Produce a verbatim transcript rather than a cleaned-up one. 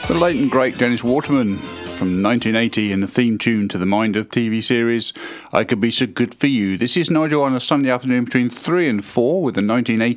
The late and great Dennis Waterman from nineteen eighty in the theme tune to the Mind of T V series I Could Be So Good For You. This is Nigel on a Sunday afternoon between three and four with the nineteen eighty